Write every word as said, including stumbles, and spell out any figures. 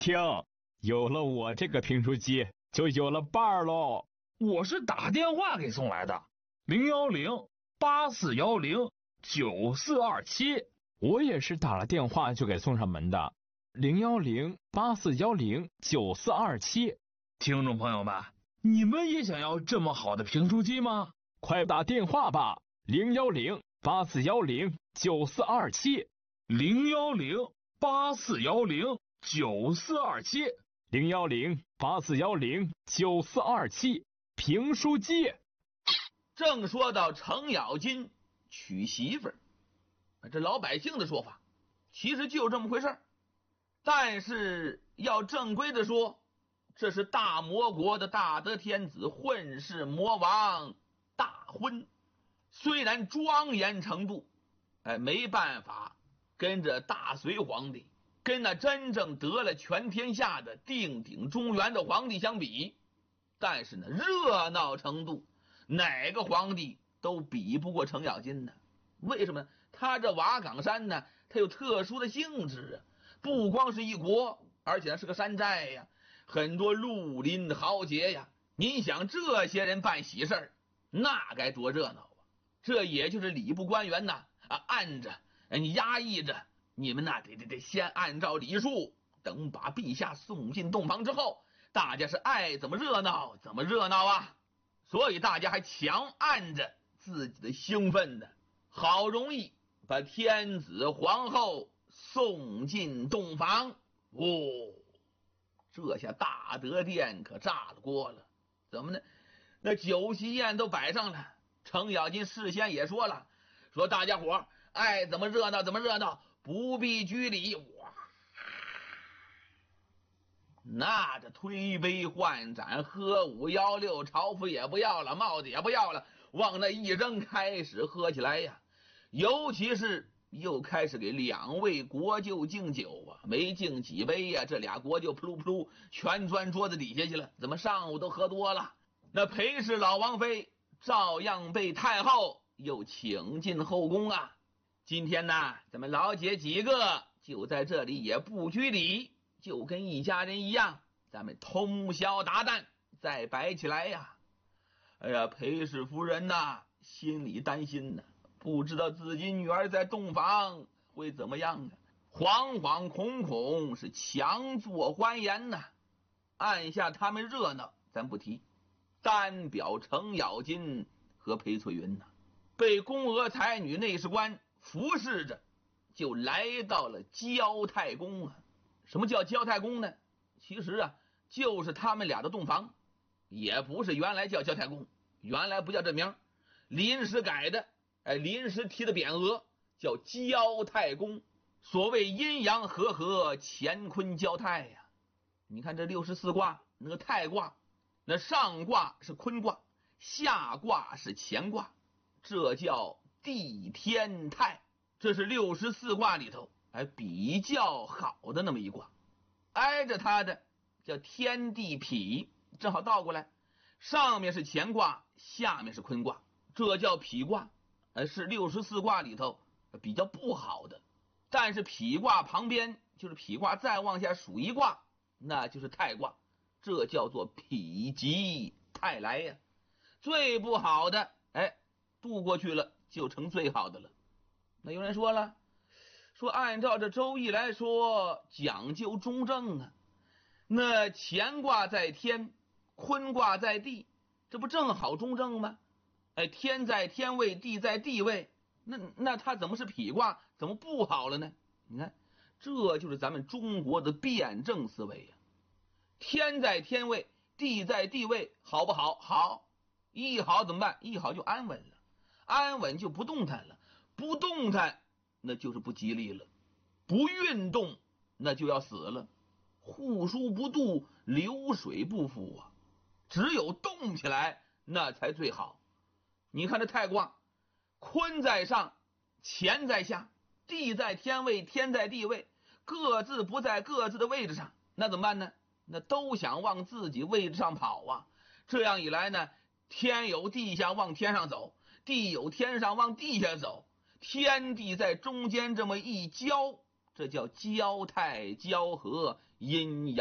听，有了我这个评书机，就有了伴儿喽。 我是打电话给送来的，零幺零八四幺零九四二七。 我也是打了电话就给送上门的，零幺零八四幺零九四二七。 听众朋友们，你们也想要这么好的评书机吗？ 快打电话吧，零幺零八四幺零九四二七， 零幺零八四幺零九四二七， 零幺零八四幺零九四二七。评书机。 正说到程咬金娶媳妇儿，这老百姓的说法其实就这么回事儿，但是要正规的说，这是大魔国的大德天子混世魔王大婚。虽然庄严程度哎没办法跟着大隋皇帝，跟那真正得了全天下的定鼎中原的皇帝相比，但是呢热闹程度哪个皇帝都比不过程咬金呢。为什么？他这瓦岗山呢，它有特殊的性质啊，不光是一国，而且是个山寨呀，很多绿林豪杰呀。您想这些人办喜事儿，那该多热闹啊！这也就是礼部官员呐，啊，按着你压抑着，你们那得得得先按照礼数，等把陛下送进洞房之后，大家是爱怎么热闹怎么热闹啊！所以大家还强按着自己的兴奋的，好容易把天子皇后送进洞房。哦，这下大德殿可炸了锅了。怎么呢？那酒席宴都摆上了，程咬金事先也说了，说大家伙爱怎么热闹怎么热闹，不必拘礼。哇，那这推杯换盏，喝五幺六，朝服也不要了，帽子也不要了，往那一扔，开始喝起来呀。尤其是又开始给两位国舅敬酒啊，没敬几杯呀，这俩国舅扑噜扑噜全钻桌子底下去了。怎么上午都喝多了？那裴氏老王妃照样被太后又请进后宫啊。今天呢，咱们老姐几个就在这里也不拘礼，就跟一家人一样，咱们通宵达旦再摆起来呀。哎呀，裴氏夫人呐，心里担心呢，不知道自己女儿在洞房会怎么样啊，惶惶恐恐，是强作欢颜呐。按下他们热闹咱不提，单表程咬金和裴翠云呐，被宫娥才女内侍官服侍着，就来到了交太宫啊。什么叫交太宫呢？其实啊，就是他们俩的洞房，也不是原来叫交太宫，原来不叫这名，临时改的，哎，临时提的匾额叫交太宫。所谓阴阳和合，乾坤交泰呀。你看这六十四卦，那个太卦，那上卦是坤卦，下卦是乾卦，这叫地天泰。这是六十四卦里头哎比较好的那么一卦。挨着它的叫天地痞，正好倒过来，上面是乾卦，下面是坤卦，这叫痞卦，是六十四卦里头比较不好的。但是痞卦旁边就是痞卦再往下数一卦，那就是泰卦，这叫做否极泰来呀。最不好的哎渡过去了就成最好的了。那有人说了，说按照这周易来说讲究中正啊，那乾卦在天，坤卦在地，这不正好中正吗？哎，天在天位，地在地位，那那它怎么是痞卦，怎么不好了呢？你看，这就是咱们中国的辩证思维呀、啊。天在天位，地在地位，好不好？好，一好怎么办？一好就安稳了，安稳就不动弹了，不动弹那就是不吉利了，不运动那就要死了。户枢不渡，流水不腐啊，只有动起来那才最好。你看这太卦，坤在上，乾在下，地在天位，天在地位，各自不在各自的位置上，那怎么办呢？那都想往自己位置上跑啊。这样一来呢，天有地下往天上走，地有天上往地下走，天地在中间这么一交，这叫交泰交合， 阴阳。